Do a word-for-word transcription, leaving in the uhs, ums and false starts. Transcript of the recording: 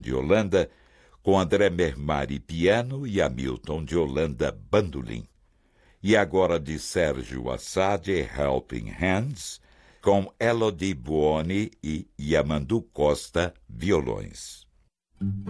de Holanda, com André Mermari piano e Hamilton de Holanda bandolim. E agora de Sérgio Assad, Helping Hands, com Elodie Buoni e Yamandu Costa violões.